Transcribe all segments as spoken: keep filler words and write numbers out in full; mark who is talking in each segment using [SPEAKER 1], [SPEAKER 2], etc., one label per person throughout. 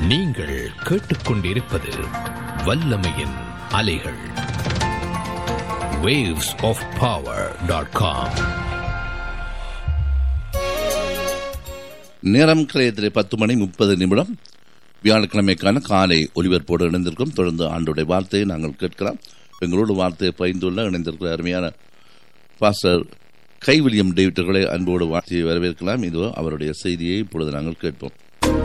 [SPEAKER 1] நீங்கள் கேட்டுக்கொண்டிருப்பது வல்லமையின் அலைகள். waves of power dot com.
[SPEAKER 2] நேரம் கிரயத்திலே பத்து மணி முப்பது நிமிடம் வியாழக்கிழமைக்கான காலை ஒலிபரப்போடு இணைந்திருக்கும். தொடர்ந்து ஆண்டுடைய வார்த்தையை நாங்கள் கேட்கலாம். எங்களோடு வார்த்தையை பகிர்ந்துள்ள இணைந்திருக்கிற அருமையான பாஸ்டர் கைவில்லியம் டேவிட்டர்களை அன்போடு வார்த்தையை வரவேற்கலாம். இதோ அவருடைய செய்தியை இப்பொழுது நாங்கள் கேட்போம்.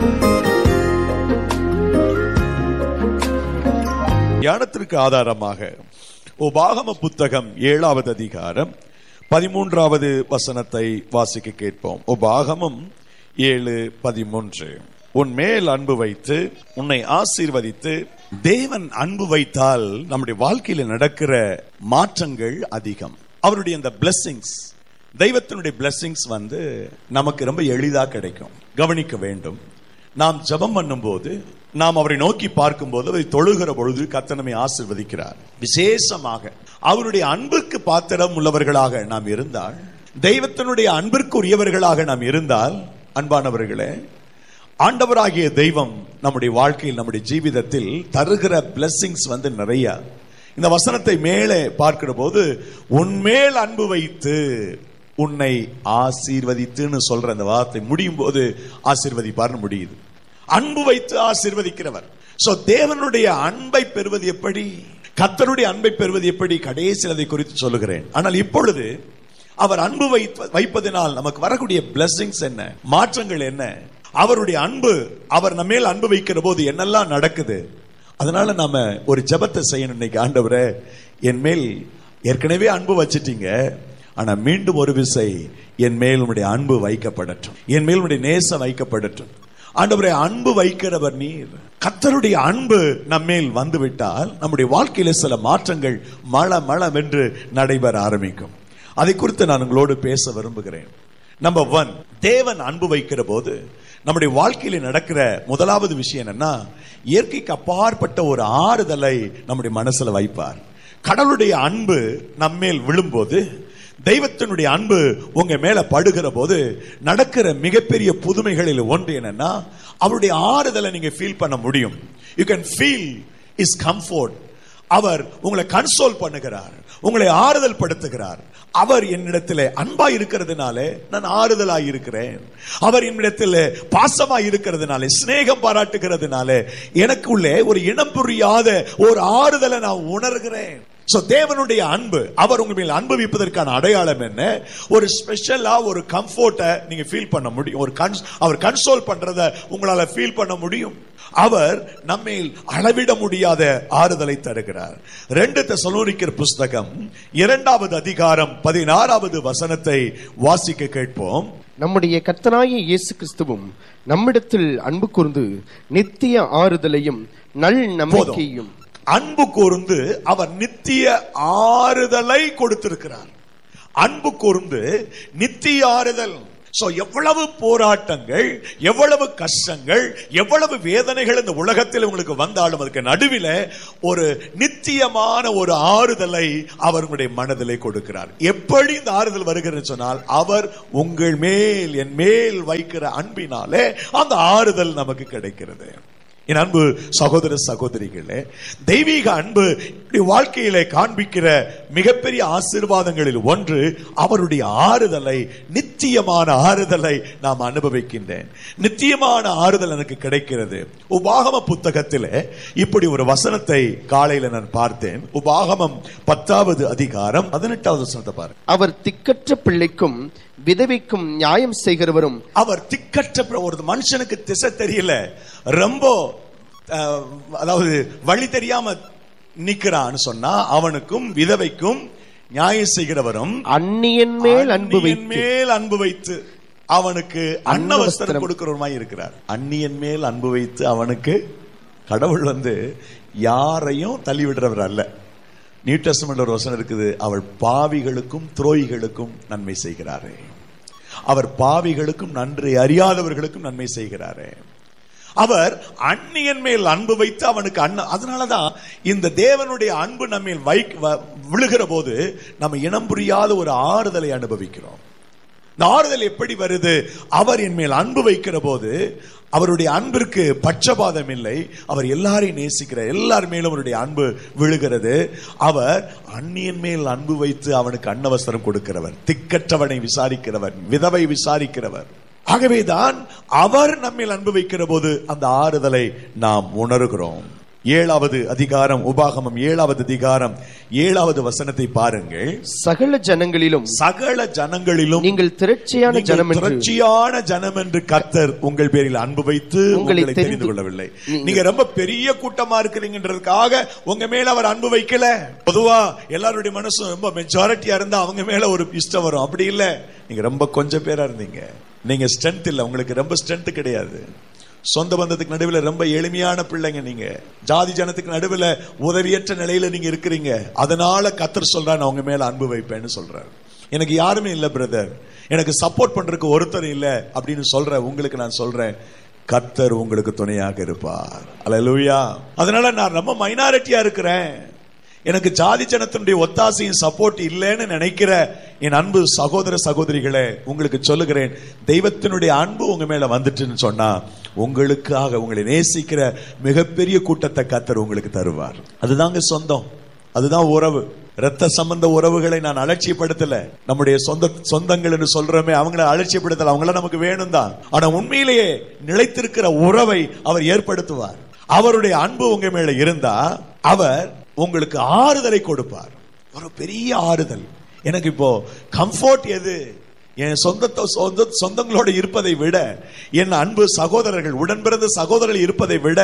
[SPEAKER 3] ஞானத்திற்கு ஆதாரமாக உபாகம புத்தகம் ஏழாவது அதிகாரம் பதிமூன்றாவது வசனத்தை வாசிக்க கேட்போம். உபாகமம் ஏழு பதிமூன்று. உன் மேல் அன்பு வைத்து உன்னை ஆசீர்வதித்து. தேவன் அன்பு வைத்தால் நம்முடைய வாழ்க்கையில் நடக்கிற மாற்றங்கள் அதிகம். அவருடைய அந்த பிளெஸிங்ஸ், தெய்வத்தினுடைய பிளெஸிங்ஸ் வந்து நமக்கு ரொம்ப எளிதா கிடைக்கும். கவனிக்க வேண்டும், நாம் ஜெபம் பண்ணும் போது, நாம் அவரை நோக்கி பார்க்கும் போது, அவரை தொழுகிற பொழுது கர்த்தர் நம்மை ஆசீர்வதிக்கிறார். விசேஷமாக அவருடைய அன்புக்கு பாத்திரம் உள்ளவர்களாக நாம் இருந்தால், தெய்வத்தினுடைய அன்பிற்கு உரியவர்களாக நாம் இருந்தால், அன்பானவர்களே, ஆண்டவராகிய தெய்வம் நம்முடைய வாழ்க்கையில், நம்முடைய ஜீவிதத்தில் தருகிற பிளெஸிங்ஸ் வந்து நிறைய. இந்த வசனத்தை மேலே பார்க்கிற போது, உன்மேல் அன்பு வைத்து உன்னை ஆசீர்வதித்துன்னு சொல்ற அந்த வார்த்தை முடியும் போது ஆசீர்வதிப்பார்னு முடியுது. அன்பு வைத்து ஆசீர்வதிக்கிறவர். சோ தேவனுடைய அன்பை பெறுவது எப்படி, கர்த்தருடைய அன்பை பெறுவது எப்படி, கடைசியில் அதை குறித்து சொல்லுகிறேன். ஆனால் இப்பொழுது அவர் அன்பு வைப்பதனால் நமக்கு வரக்கூடிய பிளெஸிங்ஸ் என்ன, மாற்றங்கள் என்ன, அவருடைய அன்பு, அவர் நம்ம மேல் அன்பு வைக்கிற போது என்னெல்லாம் நடக்குது. அதனால நாம ஒரு ஜெபத்தை செய்யணும். இன்னைக்கு, ஆண்டவரே, என் மேல் ஏற்கனவே அன்பு வச்சிட்டீங்க, ஆனா மீண்டும் ஒரு விசை என் மேல் உடைய அன்பு வைக்கப்படட்டும், என் மேல் உடைய நேசம் வைக்கப்படட்டும். ஆண்டவரே, அன்பு வைக்கிறவர் நீர். கர்த்தருடைய அன்பு நம்மேல் வந்து விட்டால் நம்முடைய வாழ்க்கையில சில மாற்றங்கள் மள மளம் என்று நடைபெற ஆரம்பிக்கும். அதை குறித்து நான் உங்களோடு பேச விரும்புகிறேன். நம்பர் ஒன், தேவன் அன்பு வைக்கிற போது நம்முடைய வாழ்க்கையில நடக்கிற முதலாவது விஷயம் என்னன்னா, இயற்கைக்கு அப்பாற்பட்ட ஒரு ஆறுதலை நம்முடைய மனசுல வைப்பார். கடவுளுடைய அன்பு நம்மேல் விழும்போது, தெய்வத்தினுடைய அன்பு உங்க மேல படுகிற போது நடக்கிற மிகப்பெரிய புதுமைகளில் ஒன்று என்னன்னா, அவருடைய ஆறுதலை நீங்க ஃபீல் பண்ண முடியும். You can feel is comfort. அவர் உங்களை கன்சோல் பண்ணுகிறார், உங்களை ஆறுதல் படுத்துகிறார். அவர் என்னிடத்தில் அன்பா இருக்கிறதுனாலே நான் ஆறுதலாய் இருக்கிறேன். அவர் என்னிடத்தில் பாசமாய் இருக்கிறதுனாலே, சிநேகம் பாராட்டுகிறதுனாலே எனக்குள்ளே ஒரு இனம் புரியாத ஒரு ஆறுதலை நான் உணர்கிறேன். சோ தேவனுடைய அன்பு, அவர் உங்க மேல் அனுபவிப்பதற்கான அடையாளம் என்ன, ஒரு ஸ்பெஷலா ஒரு கம்ஃபோர்ட்டை நீங்க ஃபீல் பண்ண முடியும். ஒரு அவர் கன்சோல் பண்றத உங்களால ஃபீல் பண்ண முடியும். அவர் நம்மேல் அளவிட முடியாத ஆறுதலை தருகிறார். ரெண்டு தெசலோனிக்கர் புஸ்தகம் இரண்டாவது அதிகாரம் பதினாறாவது வசனத்தை வாசிக்க கேட்போம்.
[SPEAKER 4] நம்முடைய கர்த்தராகிய இயேசு கிறிஸ்துவும் நம்மிடத்தில் அன்பு கூர்ந்து நித்திய ஆறுதலையும் நல் நம்பிக்கையும்.
[SPEAKER 3] அன்பு கூர்ந்து அவர் நித்திய ஆறுதலை கொடுத்திருக்கிறார். அன்பு கூர்ந்து நித்திய ஆறுதல். சோ எவ்வளவு போராட்டங்கள், எவ்வளவு கஷ்டங்கள், எவ்வளவு வேதனைகள் இந்த உலகத்தில் உங்களுக்கு வந்தாலும் அதுக்கு நடுவில் ஒரு நித்தியமான ஒரு ஆறுதலை அவர் உங்களுடைய மனதிலே கொடுக்கிறார். எப்படி இந்த ஆறுதல் வருகிறது சொன்னால், அவர் உங்கள் மேல், என் மேல் வைக்கிற அன்பினாலே அந்த ஆறுதல் நமக்கு கிடைக்கிறது. என் அன்பு சகோதர சகோதரிகளே, தெய்வீக அன்பு வாழ்க்கையிலே காண்பிக்கிற மிகப்பெரிய ஆசீர்வாதங்களில் ஒன்று அவருடைய ஆறுதலை, நித்தியமான ஆறுதலை நாம் அனுபவிக்கின்றேன். நித்தியமான ஆறுதல் எனக்கு கிடைக்கிறது. உபாகம புத்தகத்திலே இப்படி ஒரு வசனத்தை காலையில நான் பார்த்தேன். உபாகமம் பத்தாவது அதிகாரம் பதினெட்டாவது வசனத்தை பாருங்க.
[SPEAKER 4] அவர் திக்கற்ற பிள்ளைக்கும் விதவைக்கும் நியாயம் செய்கிறவரும்.
[SPEAKER 3] அவர் திக்கற்ற, ஒரு மனுஷனுக்கு திசை தெரியல, ரொம்ப அதாவது வழி தெரியாம நிக்கிறான்னு சொன்னா, அவனுக்கும் விதவைக்கும் நியாயம் செய்கிறவரும்,
[SPEAKER 4] அந்நியன் மேல் அன்பு
[SPEAKER 3] மேல் அன்பு வைத்து அவனுக்கு அன்னவஸ்திரம் கொடுக்கிறவருமாய் இருக்கிறார். அந்நியன் மேல் அன்பு வைத்து அவனுக்கு, கடவுள் வந்து யாரையும் தள்ளிவிடுறவர் அல்ல. நியூ டெஸ்டமென்ட்ல ஒரு வசனம் இருக்குது, அவள் பாவிகளுக்கும் துரோகிகளுக்கும் நன்மை செய்கிறாரே. அவர் பாவிகளுக்கும் நன்றி அறியாதவர்களுக்கும் நன்மை செய்கிறாரே. அவர் அந்நியன் மேல் அன்பு வைத்து அவனுக்கு அன்ன. அதனாலதான் இந்த தேவனுடைய அன்பு நம்ம விழுகிற போது நம்ம இனம் புரியாத ஒரு ஆறுதலை அனுபவிக்கிறோம். ஆறுதல் எப்படி வருது? அவர் என் மேல் அன்பு வைக்கிற போது அவருடைய அன்பிற்கு பட்சபாதம் இல்லை. அவர் எல்லாரையும் நேசிக்கிறார். எல்லார் மேலும் அவருடைய அன்பு விழுகிறது. அவர் அந்நியன் மேல் அன்பு வைத்து அவனுக்கு அன்னவஸ்திரம் கொடுக்கிறவர், திக்கற்றவனை விசாரிக்கிறவர், விதவை விசாரிக்கிறவர். ஆகவேதான் அவர் நம்மில் அன்பு வைக்கிற போது அந்த ஆறுதலை நாம் உணர்கிறோம். ஏழாவது அதிகாரம், உபாகமம் ஏழாவது அதிகாரம் ஏழாவது வசனத்தை பாருங்கள்.
[SPEAKER 4] சகல ஜனங்களிலும்
[SPEAKER 3] சகல ஜனங்களிலும்
[SPEAKER 4] நீங்கள் திரட்சியான ஜனம் என்று
[SPEAKER 3] திரட்சியான ஜனம் என்று கர்த்தர் உங்கள் பேரில் அன்பு வைத்து உங்களை தெரிந்து கொள்ளவில்லை. நீங்க ரொம்ப பெரிய கூட்டமா இருக்கிறீங்கன்றதுக்காக உங்க மேல அவர் அன்பு வைக்கல. பொதுவா எல்லாருடைய மனசும் ரொம்ப மெஜாரிட்டியா இருந்தா அவங்க மேல ஒரு இஷ்டம் வரும். அப்படி இல்ல, நீங்க ரொம்ப கொஞ்சம் பேரா இருந்தீங்க. நீங்க ஸ்ட்ரென்த் இல்ல, உங்களுக்கு ரொம்ப ஸ்ட்ரென்த் கிடையாது. சொந்த பந்தத்துக்கு நடுவில் ரொம்ப எளிமையான பிள்ளைங்க. நீங்க ஜாதி ஜனத்துக்கு நடுவில் உதவியற்ற நிலையில நீங்க இருக்கிறீங்க. அதனால கர்த்தர் சொல்றாரு, நான் உங்க மேல அன்பு வைப்பேன்னு சொல்றாரு. எனக்கு யாருமே இல்ல பிரதர், எனக்கு சப்போர்ட் பண்றதுக்கு ஒருத்தர் இல்ல அப்படின்னு சொல்ற உங்களுக்கு நான் சொல்றேன், கர்த்தர் உங்களுக்கு துணையாக இருப்பார். அல்லேலூயா. அதனால நான் ரொம்ப மைனாரிட்டியா இருக்கிறேன், எனக்கு ஜாதி ஜனத்தினுடைய ஒத்தாசையும் சப்போர்ட் இல்லைன்னு நினைக்கிற என் அன்பு சகோதர சகோதரிகளே, உங்களுக்கு சொல்லுகிறேன், தெய்வத்தினுடைய அன்பு உங்க மேல வந்துட்டுன்னு சொன்னா உங்களுக்காக உங்களை நேசிக்கிற மிகப்பெரிய கூட்டத்தை கர்த்தர் உங்களுக்கு தருவார். அதுதாங்க சொந்தம், அதுதான் உறவு. இரத்த சம்பந்த உறவுகளை நான் அலட்சியப்படுத்தல. நம்முடைய சொந்த சொந்தங்கள் என்று சொல்றோமே, அவங்களை அலட்சியப்படுத்தல, அவங்கள நமக்கு வேணும் தான். ஆனா உண்மையிலேயே நிலைத்திருக்கிற உறவை அவர் ஏற்படுத்துவார். அவருடைய அன்பு உங்க மேல இருந்தா அவர் உங்களுக்கு ஆறுதலை கொடுப்பார். ஒரு பெரிய ஆறுதல். எனக்கு இப்போ கம்ஃபர்ட் எது? என் சொந்த சொந்தங்களோடு இருப்பதை விட, என் அன்பு சகோதரர்கள், உடன்பிறந்த சகோதரர்கள் இருப்பதை விட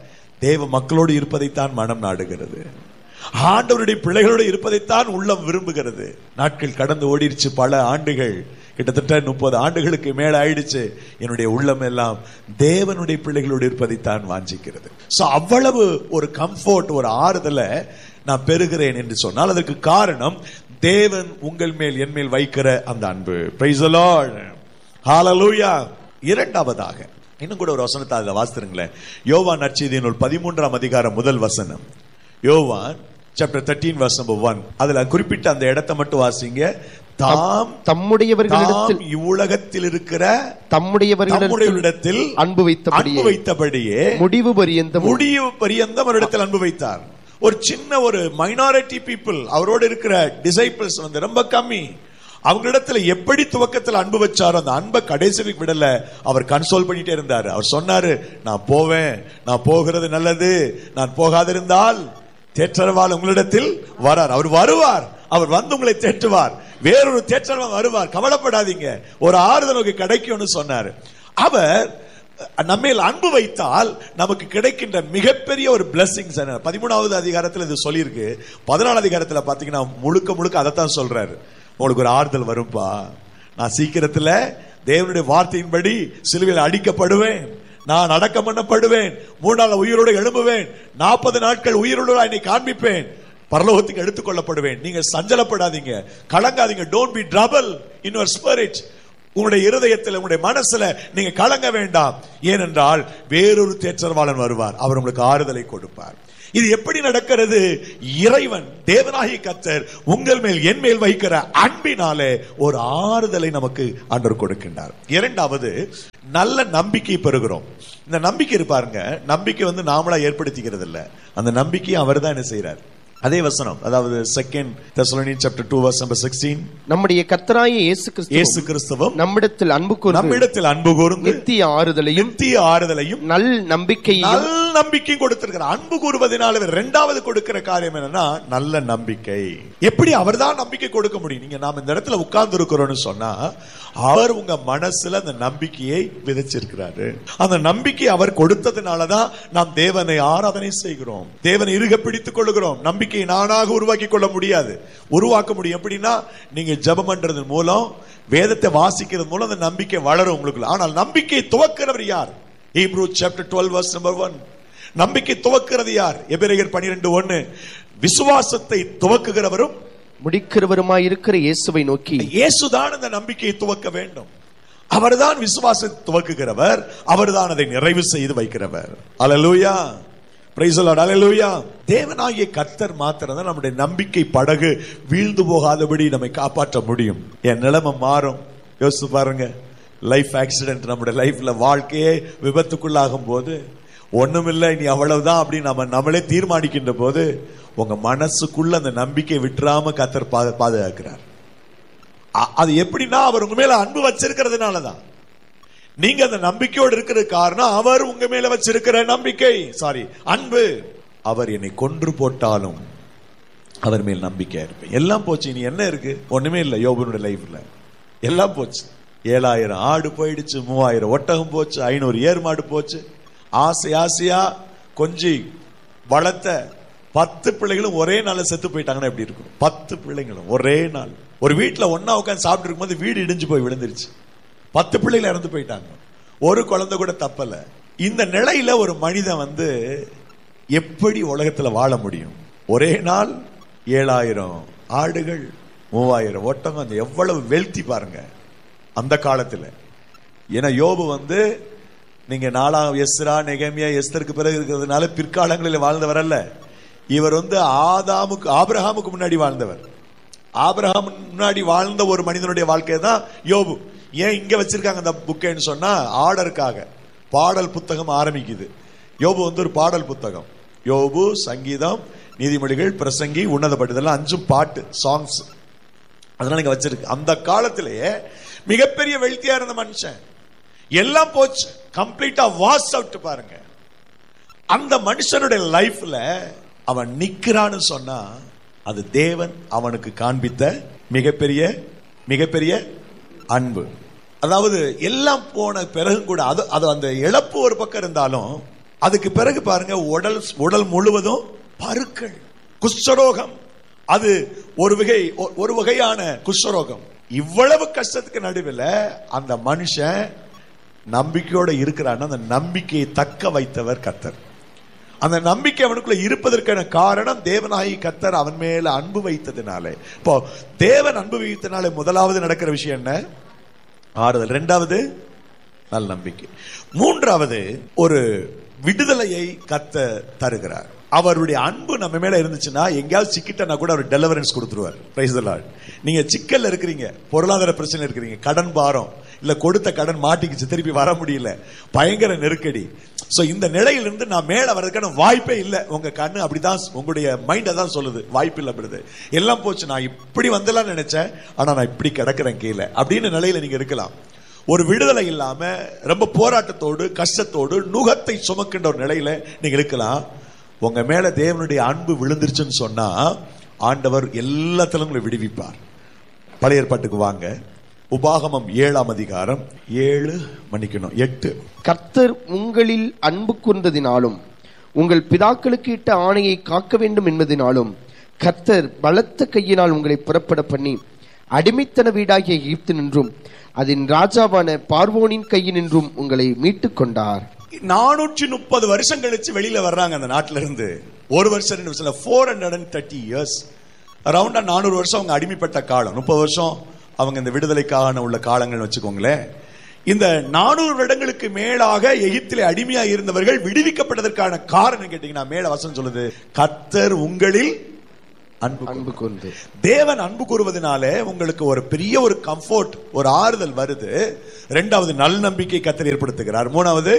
[SPEAKER 3] தேவ மக்களோடு இருப்பதைத்தான் மனம் நாடுகிறது. ஆண்டவருடைய பிள்ளைகளோடு இருப்பதைத்தான் உள்ளம் விரும்புகிறது. நாட்கள் கடந்து ஓடிடுச்சு, பல ஆண்டுகள், கிட்டத்தட்ட முப்பது ஆண்டுகளுக்கு மேல ஆயிடுச்சு. என்னுடைய உள்ளம் எல்லாம் தேவனுடைய பிள்ளைகளோடு இருப்பதைத்தான் வாஞ்சிக்கிறது. சோ அவ்வளவு ஒரு கம்ஃபர்ட், ஒரு ஆறுதலை நான் பெறுகிறேன் என்று சொன்னால் அதற்கு காரணம் தேவன் உங்கள் மேல் என் மேல் வைக்கிற அந்த அன்பு. Praise the Lord. ஹalleluya. இரண்டாவதாக இன்னும் கூட ஒரு வசனத்தை அதுல வாசித்துருங்களேன். யோவான் நற்செய்தி நூல் பதிமூன்றாம் அதிகாரம் முதல் வசனம். யோவான் chapter thirteen verse number one. அதுல குறிப்பிட்ட அந்த இடத்தை மட்டும் வாசிங்க. தாம் தம்முடையவர்களிடத்தில் இவ்வுலகத்தில் இருக்கிற தம்முடையவர்களிடத்தில் அன்பு வைத்தபடியே வைத்தபடியே முடிவு பரியந்தம் முடிவு பரியந்தம் அவரிடத்தில் அன்பு வைத்தார். ஒரு சின்ன ஒரு மைனாரிட்டி பீப்புள், அவரோடு இருக்கிற டிசைபிள்ஸ் வந்து ரொம்ப கம்மி. அவங்களிடத்துல எப்படி துவக்கத்தில் அன்பு வச்சாரோ அந்த அன்பை கடைசி விடல. அவர் கன்சோல் பண்ணிட்டே இருந்தாரு. அவர் சொன்னாரு, நான் போவேன், நான் போகிறது நல்லது, நான் போகாதிருந்தால் தேற்றரவாள் உங்களிடத்தில் வரார். அவர் வருவார், அவர் வந்து உங்களை தேற்றுவார், வேறொரு தேற்றரவாள் வருவார், கவலைப்படாதீங்க, ஒரு ஆறுதல் கிடைக்கும்னு சொன்னார். அவர் நம்மேல் அன்பு வைத்தால் நமக்கு கிடைக்கின்ற மிகப்பெரிய ஒரு பிளஸிங்ஸ். பதிமூணாவது அதிகாரத்தில் இது சொல்லியிருக்கு. பதினாலு அதிகாரத்தில் பாத்தீங்கன்னா முழுக்க முழுக்க அதைத்தான் சொல்றாரு. உங்களுக்கு ஒரு ஆறுதல் வரும்பா, நான் சீக்கிரத்துல தேவனுடைய வார்த்தையின்படி சிலுவையில் அடிக்கப்படுவேன், நான் அடக்கம் பண்ணப்படுவேன், மூணு நாள் உயிரோடு எழும்புவேன், நாற்பது நாட்கள் உயிரோடு என்னை காண்பிப்பேன், பரலோகத்துக்கு எடுத்துக் கொள்ளப்படுவேன். நீங்க சஞ்சலப்படாதீங்க, கலங்காதீங்க. Don't be trouble in your spirit. உங்களுடைய இருதயத்தில், உங்களுடைய மனசுல நீங்க கலங்க வேண்டாம். ஏனென்றால் வேறொரு தேற்றரவாளன் வருவார், அவர் உங்களுக்கு ஆறுதலை கொடுப்பார். இது எப்படி நடக்கிறது? இறைவன் தேவனாகிய கர்த்தர் உங்கள் மேல் என் மேல் வைக்கிற அன்பினாலே ஒரு ஆறுதலை நமக்கு ஆண்டவர் கொடுக்கின்றார். இரண்டாவது, நல்ல நம்பிக்கை பெறுகிறோம். இந்த நம்பிக்கை இருப்பாருங்க, நம்பிக்கை வந்து நாமளா ஏற்படுத்திக்கிறது இல்ல, அந்த நம்பிக்கையை அவர் தான் என்ன செய்யறார். அதே வசனம், அதாவது second Thessalonians chapter two verse number sixteen. நம்முடைய கர்த்தராகிய இயேசு கிறிஸ்து இயேசு கிறிஸ்துவும் நம்மிடத்தில் அன்பு கூர்ந்து நம்மிடத்தில் அன்பு கூர்ந்து நித்திய ஆறுதலையும் நித்திய ஆறுதலையும் நல் நம்பிக்கையும் நல் நம்பிக்கை கொடுத்திருக்கிறார். அன்பு கூறுவதனால இரண்டாவது கொடுக்கிற காரியம் என்னன்னா நல்ல நம்பிக்கை. எப்படி அவர்தான் நம்பிக்கை கொடுக்க முடியும்? நீங்க நாம இந்த இடத்துல உட்கார்ந்து இருக்கிறோம்னு சொன்னா அவர் உங்க மனசுல அந்த நம்பிக்கையை விதைச்சிருக்கிறாரு. அந்த நம்பிக்கை அவர் கொடுத்ததுனாலதான் நாம் தேவனை ஆராதனை செய்கிறோம், தேவனை இறுக பிடித்துக் கொள்கிறோம். நம்பிக்கை நானாக உருவாக்கி கொள்ள முடியாது, உருவாக்க முடியும். எப்படின்னா நீங்க ஜெபம் பண்றது மூலம், வேதத்தை வாசிக்கிறது மூலம் அந்த நம்பிக்கை வளரும் உங்களுக்கு. ஆனால் நம்பிக்கை துவக்கிறவர் யார்? Hebrews chapter twelve verse number one. நம்பிக்கை துவக்கிறது யார்? எபிரேயர் பன்னிரண்டு ஒன்று. விசுவாசத்தை துவக்குகிறவரும் முடிக்கிறவருமாய் இருக்கிற இயேசுவை நோக்கி, இயேசுதான் அந்த நம்பிக்கையை துவக்க வேண்டும். அவர்தான் விசுவாசத்தை துவக்குகிறவர், அவர்தான் அதை நிறைவு செய்து வைக்கிறவர். அல்லேலூயா, பிரைஸ் தி லார்ட், அல்லேலூயா. தேவனாகிய கர்த்தர் மாத்திரம் தான் நம்முடைய நம்பிக்கை படகு வீழ்ந்து போகாதபடி நம்மை காப்பாற்ற முடியும். என் நிலைமை மாறும், யோசிச்சு பாருங்க. லைஃப் ஆக்சிடென்ட், நம்முடைய லைஃப்ல வாழ்க்கையே விபத்துக்குள்ளாகும் போது ஒண்ணுமில்லை நீ அவ்வளவுதான் அப்படின்னு நம்ம நம்மளே தீர்மானிக்கின்ற போது உங்க மனசுக்குள்ள அந்த நம்பிக்கை விட்டுறாம கர்த்தர் பாதுகாக்கிறார். அது எப்படின்னா அவர் உங்க மேல அன்பு வச்சிருக்கிறதுனாலதான். நீங்க அந்த நம்பிக்கையோடு இருக்கிறது காரணம் அவர் உங்க மேல வச்சிருக்கிற நம்பிக்கை, சாரி அன்பு. அவர் என்னை கொன்று போட்டாலும் அவர் மேல் நம்பிக்கையா இருப்பேன். எல்லாம் போச்சு, இனி என்ன இருக்கு? ஒண்ணுமே இல்லை. யோபனுடைய லைஃப்ல எல்லாம் போச்சு. ஏழாயிரம் ஆடு போயிடுச்சு, மூவாயிரம் ஒட்டகம் போச்சு, ஐநூறு ஏர் மாடு போச்சு. ஆசை ஆசையா கொஞ்சி வளர்த்த பத்து பிள்ளைகளும் ஒரே நாள் செத்து போயிட்டாங்கன்னா எப்படி இருக்கும்? பத்து பிள்ளைங்களும் ஒரே நாள் ஒரு வீட்டுல ஒன்னா உட்காந்து சாப்பிட்டு இருக்கும்போது வீடு இடிஞ்சு போய் விழுந்துருச்சு. பத்து பிள்ளைகள் இறந்து போயிட்டாங்க, ஒரு குழந்தை கூட தப்பல. இந்த நிலையில ஒரு மனிதன் வந்து எப்படி உலகத்துல வாழ முடியும்? ஒரே நாள் ஏழாயிரம் ஆடுகள், மூவாயிரம் ஒட்டகம். அந்த எவ்வளவு வெல்த்தி பாருங்க அந்த காலத்துல. ஏன்னா யோபு வந்து நீங்க நாலாம் எஸ்ரா நெகமியா எஸ்தருக்கு பிறகு இருக்கிறதுனால பிற்காலங்களில் வாழ்ந்தவர் அல்ல. இவர் வந்து ஆதாமுக்கு ஆபிரகாமுக்கு முன்னாடி வாழ்ந்தவர். ஆபிரகாம் முன்னாடி வாழ்ந்த ஒரு மனிதனுடைய வாழ்க்கை தான் யோபு. ஏன் இங்க வச்சிருக்காங்க அந்த புக்கைன்னு சொன்னா ஆர்டருக்காக. பாடல் புத்தகம் ஆரம்பிக்குது. யோபு வந்து ஒரு பாடல் புத்தகம். யோபு, சங்கீதம், நீதிமொழிகள், பிரசங்கி, உன்னதப்பட்டு, இதெல்லாம் அஞ்சும் பாட்டு, சாங்ஸ். அதனால இங்க வச்சிருக்கு. அந்த காலத்திலேயே மிகப்பெரிய வெல்த்தியா இருந்த மனுஷன், எல்லாம் போச்சு, கம்ப்ளீட்டா வாஷ் அவுட். பாருங்க அந்த மனுஷனுடைய லைஃப்ல அவன் நிக்கிறான்னு சொன்னா அது தேவன் அவனுக்கு காண்பித்த மிகப்பெரிய மிகப்பெரிய அன்பு. அதாவது எல்லாம் போன பிறகு கூட அது அது அந்த இழப்பு ஒரு பக்கம் இருந்தாலும் அதுக்கு பிறகு பாருங்க உடல் உடல் முழுவதும் பருக்கள், குஷ்டரோகம். அது ஒரு வகை ஒரு வகையான குஷ்டரோகம். இவ்வளவு கஷ்டத்துக்கு நடுவில் அந்த மனுஷன் நம்பிக்கையோட இருக்கிறான். அந்த நம்பிக்கையை தக்க வைத்தவர் கர்த்தர். அந்த நம்பிக்கை அவனுக்குள்ள இருப்பதற்கான காரணம் தேவனாகி கர்த்தர் அவன் மேல அன்பு வைத்ததுனாலே. இப்போ தேவன் அன்பு வைத்ததுனாலே முதலாவது நடக்கிற விஷயம் என்ன? ஆறுதல். இரண்டாவது நல்ல நம்பிக்கை. மூன்றாவது ஒரு விடுதலையை கர்த்தர் தருகிறார். அவருடைய அன்பு நம்ம மேல இருந்துச்சுன்னா எங்கேயாவது சிக்கிட்டனா கூட அவர் டெலிவரன்ஸ் கொடுத்துருவார். Praise the Lord. நீங்க சிக்கல்ல இருக்கிறீங்க, பொருளாதார பிரச்சனை இருக்கிறீங்க, கடன் பாரம், இல்ல கொடுத்த கடன் மாட்டிக்கிச்சு, திருப்பி வர முடியல, பயங்கர நெருக்கடி. சோ இந்த நிலையிலிருந்து நான் மேல வர்றதுக்கான வாய்ப்பே இல்லை. உங்க கண்ணு அப்படிதான், உங்களுடைய மைண்ட் அதான் சொல்லுது, வாய்ப்பு இல்லை அப்படிது. எல்லாம் போச்சு, நான் இப்படி வந்தெல்லாம் நினைச்சேன், ஆனா நான் இப்படி கிடக்கிறேன் கீழே அப்படின்னு நிலையில நீங்க இருக்கலாம். ஒரு விடுதலை இல்லாம ரொம்ப போராட்டத்தோடு கஷ்டத்தோடு நுகத்தை சுமக்கின்ற ஒரு நிலையில நீங்க இருக்கலாம். உங்க மேல தேவனுடைய அன்பு விழுந்துருச்சுன்னு சொன்னா ஆண்டவர் எல்லாத்திலும் உங்களை விடுவிப்பார். பழைய ஏற்பாட்டுக்கு வாங்க, உபாகமம் ஏழாம் அதிகாரம் ஏழு மன்னிக்கணும் எட்டு.
[SPEAKER 4] கர்த்தர் உங்களில் அன்பு கூர்ந்ததினாலும் உங்கள் பிதாக்களுக்கு இட்ட ஆணையை காக்க வேண்டும் என்பதினாலும் கர்த்தர் பலத்த கையினால் உங்களை புறப்பட பண்ணி அடிமைத்தன வீடாகிய எகிப்து நின்றும் அதன் ராஜாவான பார்வோனின் கையினின்றும் உங்களை மீட்டுக் கொண்டார்.
[SPEAKER 3] நானூற்றி முப்பது வருஷம் கழிச்சு வெளியில வர்றாங்க அந்த நாட்டில இருந்து. ஒரு வருஷம் ரெண்டு வருஷம் four hundred and thirty years அரௌண்டா நானூறு வருஷம் அவங்க அடிமைப்பட்ட காலம். முப்பது வருஷம் அவங்க இந்த விடுதலைக்கான உள்ள காலங்கள் வச்சுக்கோங்களேன். இந்த நானூறு வருடங்களுக்கு மேலாக எகிப்திலே அடிமையா இருந்தவர்கள் விடுவிக்கப்பட்டதற்கான காரணம் கேட்டீங்கன்னா மேல வசனம் சொல்லுது, கர்த்தர் உங்களில் அன்பு அன்பு கூர்ந்து. தேவன் அன்பு கூறுவதனாலே உங்களுக்கு ஒரு பெரிய ஒரு கம்ஃபோர்ட், ஒரு ஆறுதல் வருது. இரண்டாவது நல் நம்பிக்கை கர்த்தர் ஏற்படுத்துகிறார். மூணாவது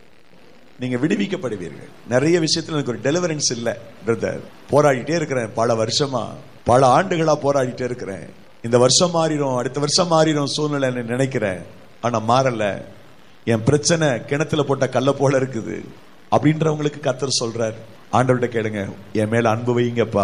[SPEAKER 3] நீங்க விடுவிக்கப்படுவீர்கள். நிறைய விஷயத்துல எனக்கு ஒரு டெலிவரன்ஸ் இல்ல பிரதர், போராடிட்டே இருக்கிறேன், பல வருஷமா பல ஆண்டுகளா போராடிட்டே இருக்கிறேன். இந்த வருஷம் மாறிடும், அடுத்த வருஷம் மாறிடும் சூழ்நிலை நினைக்கிறேன், ஆனா மாறல. என் பிரச்சனை கிணத்துல போட்ட கல்ல போல இருக்குது அப்படின்றவங்களுக்கு கர்த்தர் சொல்றார், ஆண்டவர்கிட்ட கேளுங்க, என் மேல அன்பு வைங்கப்பா,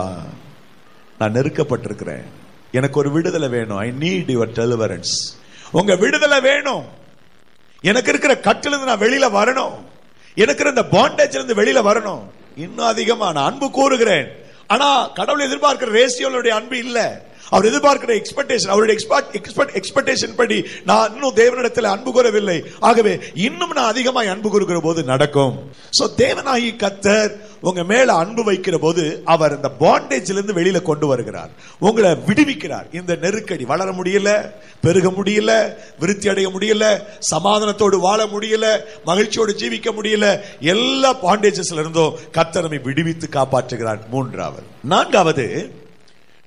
[SPEAKER 3] நான் நெருக்கப்பட்டிருக்கிறேன், எனக்கு ஒரு விடுதலை வேணும். I need your deliverance. உங்க விடுதலை வேணும். எனக்கு இருக்கிற கட்டிலிருந்து நான் வெளியில வரணும், எனக்கு இந்த பாண்டேஜ்ல இருந்து வெளியில வரணும். இன்னும் அதிகமா நான் அன்பு கூறுகிறேன், ஆனா கடவுள் எதிர்பார்க்கிற ரேஷியோட அன்பு இல்ல. அவர் எதிர்பார்க்கிற எக்ஸ்பெக்டேஷன், அவருடைய எக்ஸ்பெக்டேஷன் படி நான் இன்னும் தேவனிடத்தில் அன்பு கூறவில்லை. ஆகவே இன்னும் நான் அதிகமாக அன்பு கூறுகிற போது நடக்கும். சோ தேவனாகி கர்த்தர் உங்க மேல அன்பு வைக்கிற போது அவர் இந்த பாண்டேஜ்ல இருந்து வெளியில கொண்டு வருகிறார், உங்களை விடுவிக்கிறார். இந்த நெருக்கடி, வளர முடியல, பெருக முடியல, விருத்தி அடைய முடியல, சமாதானத்தோடு வாழ முடியல, மகிழ்ச்சியோடு ஜீவிக்க முடியல, எல்லா பாண்டேஜஸ்ல இருந்தும் கர்த்தர் நம்மை விடுவித்து காப்பாற்றுகிறார். மூன்றாவது. நான்காவது,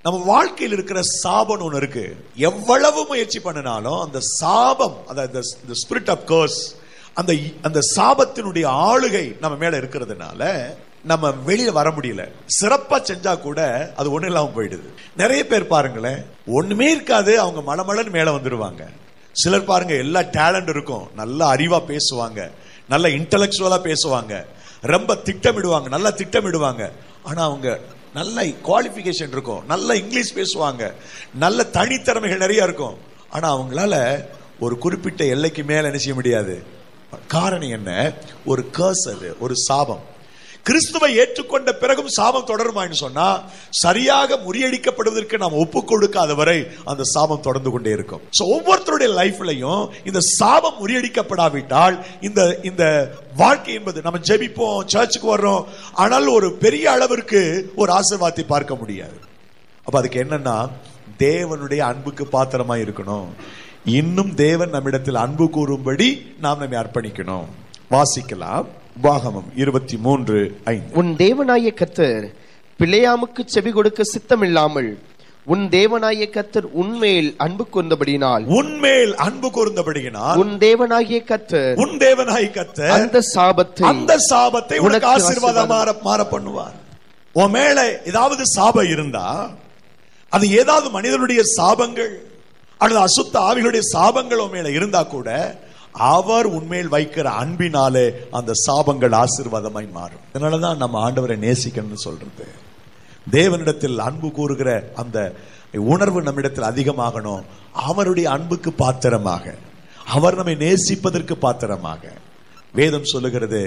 [SPEAKER 3] நம்ம வாழ்க்கையில் இருக்கிற சாபம் ஒண்ணு இருக்கு. எவ்வளவு முயற்சி பண்ணினாலும் அந்த சாபம், அந்த ஸ்பிரிட் ஆஃப் கர்ஸ், அந்த அந்த சாபத்தினுடைய ஆளுகை நம்ம மேல இருக்கிறதுனால நம்ம வெளியில வர முடியல. சிறப்பா செஞ்சா கூட அது ஒண்ணு இல்லாம போயிடுது. நிறைய பேர் பாருங்களேன், ஒண்ணுமே இருக்காது, அவங்க மலமலன்னு மேல வந்துருவாங்க. சிலர் பாருங்க, எல்லா டேலண்ட் இருக்கும், நல்ல அறிவா பேசுவாங்க, நல்ல இன்டெலக்சுவலா பேசுவாங்க, ரொம்ப திட்டமிடுவாங்க, நல்லா திட்டமிடுவாங்க. ஆனா அவங்க நல்ல குவாலிஃபிகேஷன் இருக்கும், நல்ல இங்கிலீஷ் பேசுவாங்க, நல்ல தனித்திறமைகள் நிறைய இருக்கும். ஆனா அவங்களால ஒரு குறிப்பிட்ட எல்லைக்கு மேல என்ன செய்ய முடியாது. காரணம் என்ன? ஒரு கர்ஸ், அது ஒரு சாபம். கிறிஸ்துவை ஏற்றுக்கொண்ட பிறகும் சாபம் தொடருமான்னு சொன்னா, சரியாக முறியடிக்கப்படுவதற்கு நாம் ஒப்பு கொடுக்காத வரை அந்த சாபம் தொடர்ந்து கொண்டே இருக்கும். ஒவ்வொருத்தருடைய லைஃப்லையும் இந்த சாபம் முறியடிக்கப்படாவிட்டால் இந்த இந்த வாழ்க்கை என்பது, நம்ம ஜெபிப்போம், சர்ச்சுக்கு வர்றோம், ஆனால் ஒரு பெரிய அளவிற்கு ஒரு ஆசீர்வாதத்தை பார்க்க முடியாது. அப்ப அதுக்கு என்னன்னா, தேவனுடைய அன்புக்கு பாத்திரமா இருக்கணும். இன்னும் தேவன் நம்மிடத்தில் அன்பு கூறும்படி நாம் நம்மை அர்ப்பணிக்கணும். வாசிக்கலாம். உபாகமம் இருபத்தி மூன்று ஐந்து.
[SPEAKER 4] உன் தேவனாய கர்த்தர் பிலேயாமுக்கு செவி கொடுக்க சித்தமில்லாமல் உன் தேவனாய கர்த்தர் உன்மேல் அன்பு கூர்ந்தபடியினால்
[SPEAKER 3] உன்மேல் அன்பு கூர்ந்தபடியினால்
[SPEAKER 4] உன் தேவனாகிய கர்த்தர்
[SPEAKER 3] உன் தேவனாகிய கர்த்தர் அந்த சாபத்தை அந்த சாபத்தை உனக்கு ஆசீர்வாதமாக மாற பண்ணுவார். உன் மேல ஏதாவது சாபம் இருந்தா, அது ஏதாவது மனிதனுடைய சாபங்கள் அல்லது அசுத்த ஆவிகளுடைய சாபங்கள் உன் மேல இருந்தா கூட, அவர் உண்மையில் வைக்கிற அன்பினாலே அந்த சாபங்கள் ஆசீர்வாதமாய் மாறும். அதனாலதான் நம்ம ஆண்டவரை நேசிக்கணும்னு சொல்றது. தேவனிடத்தில் அன்பு கூறுகிற அந்த உணர்வு நம்மிடத்தில் அதிகமாகணும். அவருடைய அன்புக்கு பாத்திரமாக, அவர் நம்மை நேசிப்பதற்கு பாத்திரமாக. வேதம் சொல்லுகிறது,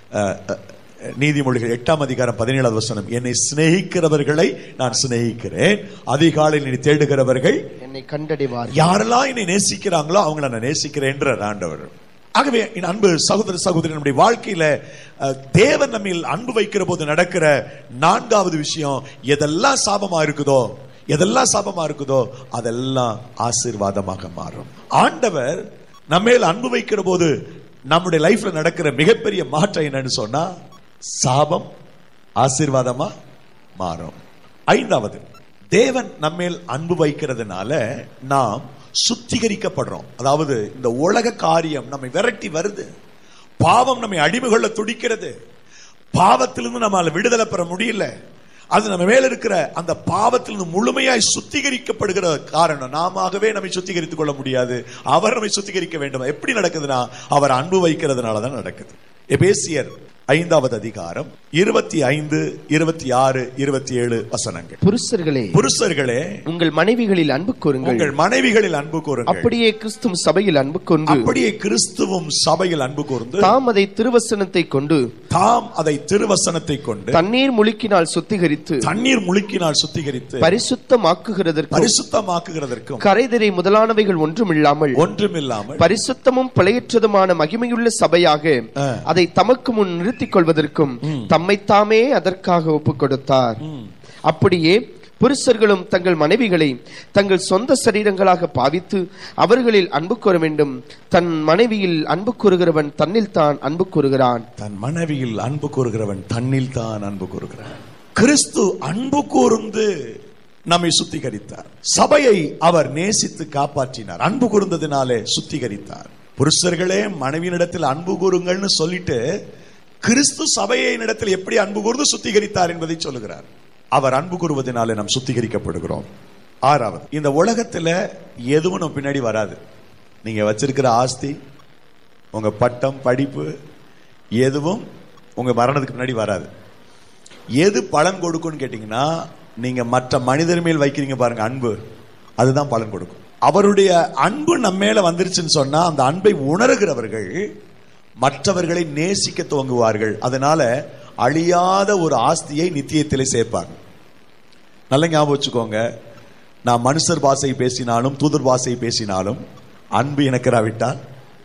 [SPEAKER 3] நீதிமொழிகள் எட்டாம் அதிகாரம் பதினேழாவது வசனம், என்னை சிநேகிக்கிறவர்களை நான் சிநேகிக்கிறேன், அதிகாலையில் என்னை தேடுகிறவர்கள்
[SPEAKER 4] என்னை கண்டடைவார்.
[SPEAKER 3] யாரெல்லாம் என்னை நேசிக்கிறாங்களோ அவங்களை நான் நேசிக்கிறேன் ஆண்டவர். ஆகவே என் அன்பு சகோதர சகோதரி, நம்முடைய வாழ்க்கையில தேவன் நம்மில் அன்பு வைக்கிற போது நடக்கிற நான்காவது விஷயம், எதெல்லாம் சாபமா இருக்குதோ எதெல்லாம் சாபமா இருக்குதோ அதெல்லாம் ஆசீர்வாதமாக மாறும். ஆண்டவர் நம்மேல் அன்பு வைக்கிற போது நம்முடைய லைஃப்ல நடக்கிற மிகப்பெரிய மாற்றம் என்னன்னு சொன்னா, சாபம் ஆசீர்வாதமா மாறும். ஐந்தாவது, தேவன் நம்மேல் அன்பு வைக்கிறதுனால நாம் சுத்திகரிக்கப்படுறோம். அதாவது இந்த உலக காரியம் நம்மை விரட்டி வருது, பாவம் நம்மை அடிமைகொள்ள துடிக்கிறது, பாவத்திலிருந்து நம்மால விடுதலை பெற முடியல, அது நம்ம மேல இருக்கிற அந்த பாவத்திலிருந்து முழுமையாய் சுத்திகரிக்கப்படுகிற காரணம், நாமவே நம்மை சுத்திகரித்துக் கொள்ள முடியாது, அவர் நம்மை சுத்திகரிக்க வேண்டும். எப்படி நடக்குதுன்னா, அவர் அன்பு வைக்கிறதுனாலதான் நடக்குது. எபேசியர் ஐந்தாவது அதிகாரம் இருபத்தி ஐந்து இருபத்தி ஆறு இருபத்தி ஏழு வசனங்கள்.
[SPEAKER 4] புருஷர்களே
[SPEAKER 3] புருஷர்களே
[SPEAKER 4] உங்கள் மனைவிகளில் அன்பு கூறுங்கள்,
[SPEAKER 3] உங்கள் மனைவிகளில் அன்பு கூறுங்கள்,
[SPEAKER 4] அப்படியே கிறிஸ்துவும் சபையில் அன்பு கூர்ந்து
[SPEAKER 3] அப்படியே கிறிஸ்துவும் சபையில் அன்பு கூர்ந்து
[SPEAKER 4] தாம் அதை திருவசனத்தை கொண்டு
[SPEAKER 3] தாம் அதை திருவசனத்தை கொண்டு
[SPEAKER 4] தண்ணீர் முழுக்கினால் சுத்திகரித்து
[SPEAKER 3] தண்ணீர் முழுக்கினால் சுத்திகரித்து
[SPEAKER 4] பரிசுத்தமாக்குகிறதற்கும்
[SPEAKER 3] பரிசுத்தமாக்குகிறதற்கும்
[SPEAKER 4] கரைதிரை முதலானவைகள் ஒன்றுமில்லாமல்
[SPEAKER 3] ஒன்றுமில்லாமல்
[SPEAKER 4] பரிசுத்தமும் பிழையற்றதுமான மகிமையுள்ள சபையாக அதை தமக்கு முன் நிறுத்திக் கொள்வதற்கும் தம்மைத்தாமே அதற்காக ஒப்புக் கொடுத்தார். அப்படியே புருஷர்களும் தங்கள் மனைவிகளை தங்கள் சொந்த சரீரங்களாக பாவித்து அவர்களில் அன்பு கூற வேண்டும். தன் மனைவியில் அன்பு கூறுகிறவன் தன்னில் தான் அன்பு கூறுகிறான்.
[SPEAKER 3] தன் மனைவியில் அன்பு கூறுகிறவன் தன்னில் தான் அன்பு கூறுகிறான். கிறிஸ்து அன்பு கூர்ந்து நம்மை சுத்திகரித்தார். சபையை அவர் நேசித்து காப்பாற்றினார். அன்பு கூர்ந்ததினாலே சுத்திகரித்தார். புருஷர்களே மனைவியினிடத்தில் அன்பு கூறுங்கள்னு சொல்லிட்டு கிறிஸ்து சபையை இடத்தில் எப்படி அன்பு கூர்ந்து சுத்திகரித்தார் என்பதை சொல்லுகிறார். அவர் அன்பு கூறுவதனாலே நாம் சுத்திகரிக்கப்படுகிறோம். ஆறாவது, இந்த உலகத்துல எதுவும் நம்ம பின்னாடி வராது. நீங்க வச்சிருக்கிற ஆஸ்தி, உங்க பட்டம், படிப்பு எதுவும் உங்க மரணத்துக்கு பின்னாடி வராது. எது பலன் கொடுக்கும்னு கேட்டீங்கன்னா, நீங்க மற்ற மனிதர் மேல் வைக்கிறீங்க பாருங்க அன்பு, அதுதான் பலன் கொடுக்கும். அவருடைய அன்பு நம்ம மேல வந்துருச்சுன்னு சொன்னா, அந்த அன்பை உணர்கிறவர்கள் மற்றவர்களை நேசிக்க துவங்குவார்கள். அதனால அழியாத ஒரு ஆஸ்தியை நித்தியத்திலே சேர்ப்பாங்க. நல்ல ஞாபகம் வச்சுக்கோங்க, நான் மனுஷர் பாஷை பேசினாலும் தூதர் பாஷை பேசினாலும் அன்பு எனக்குறாவிட்டால்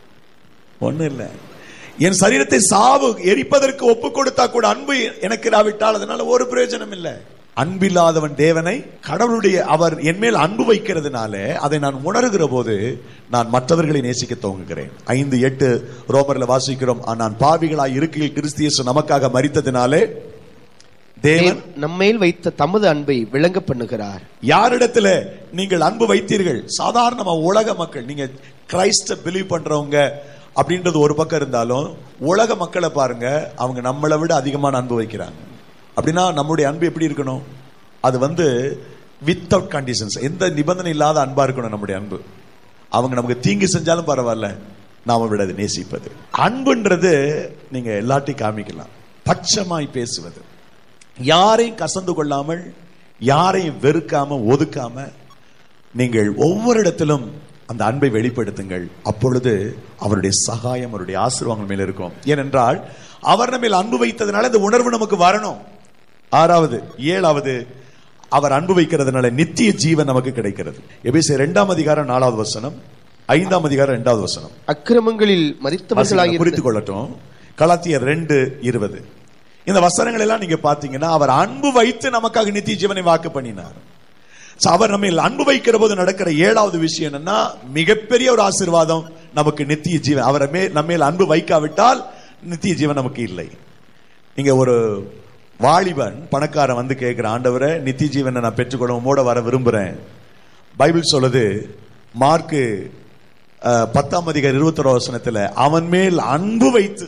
[SPEAKER 3] ஒண்ணு இல்லை. என் சரீரத்தை சாவு எரிப்பதற்கு ஒப்பு கொடுத்தா கூட அன்பு எனக்குறாவிட்டால் அதனால ஒரு பிரயோஜனம் இல்லை. அன்பில்லாதவன் தேவனை கடவுளுடைய அவர் என் மேல் அன்பு வைக்கிறதுனால அதை நான் உணர்கிற போது நான் மற்றவர்களை நேசிக்க துவங்குகிறேன். ஐந்து எட்டு ரோமர்ல வாசிக்கிறோம், நான் பாவிகளாய் இருக்கையில் கிறிஸ்து இயேசு நமக்காக மரித்ததினாலே தேவன்
[SPEAKER 4] நம்மேல் வைத்த தமது அன்பை விளங்க பண்ணுகிறார்.
[SPEAKER 3] யாரிடத்துல நீங்கள் அன்பு வைத்தீர்கள்? சாதாரணமா உலக மக்கள், நீங்க கிரைஸ்ட பிலீவ் பண்றவங்க அப்படின்றது ஒரு பக்கம் இருந்தாலும், உலக மக்களை பாருங்க, அவங்க நம்மளை விட அதிகமான அன்பு வைக்கிறாங்க. அப்படின்னா நம்முடைய அன்பு எப்படி இருக்கணும்? அது வந்து வித்தவுட் கண்டிஷன்ஸ், எந்த நிபந்தனை இல்லாத அன்பா இருக்கணும் நம்முடைய அன்பு. அவங்க நமக்கு தீங்கு செஞ்சாலும் பரவாயில்ல, நாம விட அதை நேசிப்பது. அன்புன்றது நீங்க எல்லாத்தையும் காமிக்கலாம். பட்சமாய் பேசுவது, யாரையும் கசந்து கொள்ளாமல், யாரையும் வெறுக்காம ஒதுக்காம, நீங்கள் ஒவ்வொரு இடத்திலும் அந்த அன்பை வெளிப்படுத்துங்கள். அப்பொழுது அவருடைய சகாயம், அவருடைய ஆசீர்வாதங்கள் மேல இருக்கும். ஏனென்றால் அவர் நம்ம அன்பு வைத்ததுனால இந்த உணர்வு நமக்கு வரணும். ஆறாவது ஏழாவது, அவர் அன்பு வைக்கிறதுனால நித்திய ஜீவன் நமக்கு கிடைக்கிறது. எபேசியர் இரண்டாம் அதிகாரம் நாலாவது வசனம், ஐந்தாம் அதிகாரம் இரண்டாவது வசனம்.
[SPEAKER 4] அக்கிரமங்களில் மரித்தவர்களாக
[SPEAKER 3] குறித்துக் கொள்ளட்டும். கலாத்தியர் ரெண்டு இருபது. இந்த வசனங்கள் எல்லாம் நீங்க பாத்தீங்கன்னா, அவர் அன்பு வைத்து நமக்காக நித்திய ஜீவனை வாக்கு பண்ணினார். அவர் நம்ம அன்பு வைக்கிற போது நடக்கிற ஏழாவது விஷயம் என்னன்னா, மிகப்பெரிய ஒரு ஆசீர்வாதம் நமக்கு நித்திய ஜீவன். அவரை நம்ம அன்பு வைக்காவிட்டால் நித்திய ஜீவன் நமக்கு இல்லை. நீங்க ஒரு வாலிபன் பணக்காரன் வந்து கேட்கிற, ஆண்டவரை நித்திய ஜீவனை நான் பெற்றுக்கொள்ள உம்மோட வர விரும்புறேன். பைபிள் சொல்லுது, மார்க்கு பத்தாம் அதிகாரம் இருபத்தி ஒரு வசனத்துல, அவன் மேல் அன்பு வைத்து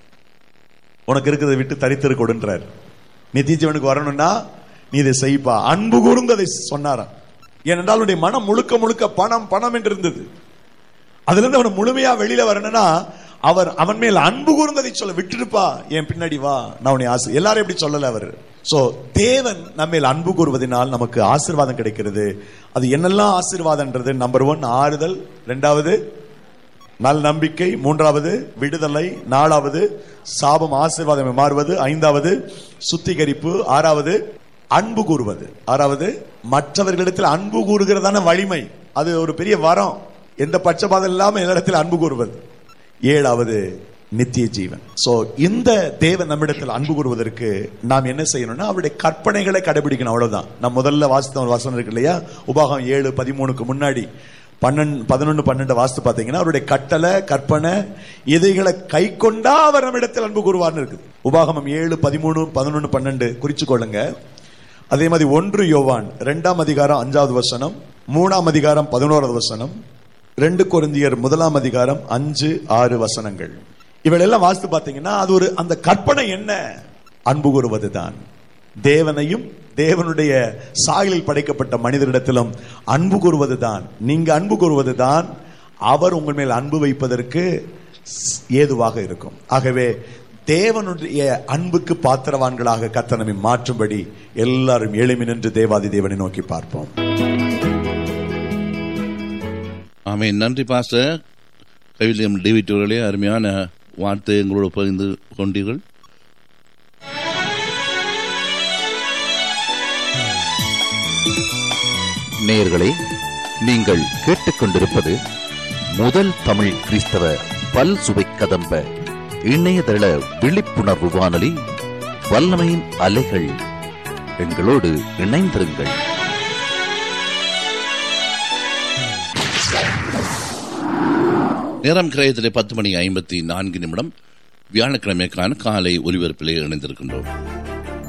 [SPEAKER 3] உனக்கு இருக்கிறத விட்டு தரித்திரு கொடுன்றார். நித்திய ஜீவனுக்கு வரணும்னா நீ இதை செய்ப்பா, அன்பு கூர்ந்து அதை சொன்னாராம். ஏனென்றால் அவனுடைய மனம் முழுக்க முழுக்க பணம் பணம் என்று இருந்தது. அதுல இருந்து அவன் முழுமையா வெளியில வரணும்னா அவர் அவன் மேல் அன்பு கூர்ந்ததை சொல்ல, விட்டுருப்பா என் பின்னாடி வா, நான் உன்னை ஆசை. எல்லாரும் எப்படி சொல்லல அவர். சோ தேவன் நம்ம அன்பு கூறுவதனால் நமக்கு ஆசீர்வாதம் கிடைக்கிறது. அது என்னெல்லாம் ஆசீர்வாதம்ன்றது, நம்பர் ஒன் ஆறுதல், இரண்டாவது நல் நம்பிக்கை, மூன்றாவது விடுதலை, நாலாவது சாபம் ஆசீர்வாதம் மாறுவது, ஐந்தாவது சுத்திகரிப்பு, ஆறாவது அன்பு கூறுவது, ஆறாவது மற்றவர்களிடத்தில் அன்பு கூறுகிறதான வலிமை. அது ஒரு பெரிய வரம், எந்த பட்சபாதம் இல்லாம எல்லா அன்பு கூறுவது, ஏழாவது நித்திய ஜீவன். சோ இந்த தேவன் நம்மிடத்தில் அன்பு கூறுவதற்கு நாம் என்ன செய்யணும்னா, அவருடைய கற்பனைகளை கடைபிடிக்கணும். அவ்வளவுதான். நான் முதல்ல வாசித்த ஒரு வசனம் இருக்கு இல்லையா, உபாகம் ஏழு பதிமூணுக்கு முன்னாடி பன்னெண்டு பதினொன்னு பன்னெண்டு வாசித்து பாத்தீங்கன்னா, அவருடைய கட்டளை கற்பனை இதைகளை கை கொண்டா அவர் நம்மிடத்தில் அன்பு கூறுவார்னு இருக்குது. உபாகமம் ஏழு பதிமூணு பதினொன்னு பன்னெண்டு குறிச்சு கொள்ளுங்க. அதே மாதிரி ஒன்று யோவான் இரண்டாம் அதிகாரம் அஞ்சாவது வசனம், மூணாம் அதிகாரம் பதினோராவது வசனம், ரெண்டு கொரிந்தியர் முதலாம் அதிகாரம் அஞ்சு ஆறு வசனங்கள். இவளெல்லாம் வாசித்து பாத்தீங்கன்னா, அது ஒரு அந்த கற்பனை என்ன, அன்பு கூறுவதுதான். தேவனையும் தேவனுடைய சாயலில் படைக்கப்பட்ட மனிதரிடத்திலும் அன்பு கூறுவதுதான். நீங்க அன்பு கூறுவதுதான் அவர் உங்கள் மேல் அன்பு வைப்பதற்கு ஏதுவாக இருக்கும். ஆகவே தேவனுடைய அன்புக்கு பாத்திரவான்களாக கர்த்தர் நம்மை மாற்றும்படி எல்லாரும் எழும்பி நின்று தேவாதி தேவனை நோக்கி பார்ப்போம்.
[SPEAKER 2] ஆமென். நன்றி பாஸ்டர் கைவிலியம் டேவிட் அவர்களே, அருமையான வார்த்தை எங்களோடு பகிர்ந்து கொண்டீர்கள்.
[SPEAKER 1] நேயர்களே, நீங்கள் கேட்டுக்கொண்டிருப்பது முதல் தமிழ் கிறிஸ்தவ பல் சுவை கதம்ப இணையதள விழிப்புணர்வு வானொலி, வல்லமையின் அலைகள். எங்களோடு இணைந்திருங்கள்.
[SPEAKER 2] நேரம் கிரயத்திலே பத்து மணி ஐம்பத்தி நான்கு நிமிடம். வியாழக்கிழமைக்கான காலை ஒலிபரப்பிலே இணைந்திருக்கின்றோம்.